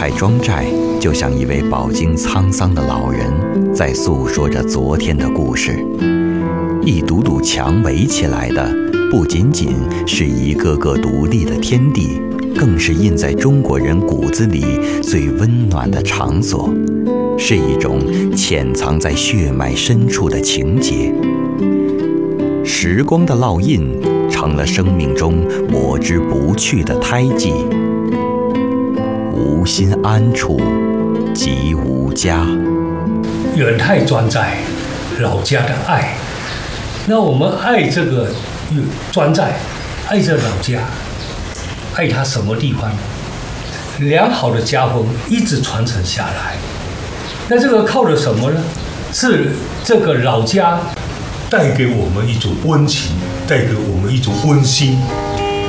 太庄寨就像一位饱经沧桑的老人，在诉说着昨天的故事。一堵堵墙围起来的，不仅仅是一个个独立的天地，更是印在中国人骨子里最温暖的场所，是一种潜藏在血脉深处的情结。时光的烙印，成了生命中抹之不去的胎记。无心安处，即无家。 远太庄寨，老家的爱。那我们爱这个庄寨，爱这老家，爱它什么地方？良好的家风一直传承下来。那这个靠的什么呢？是这个老家带给我们一种温情，带给我们一种温馨。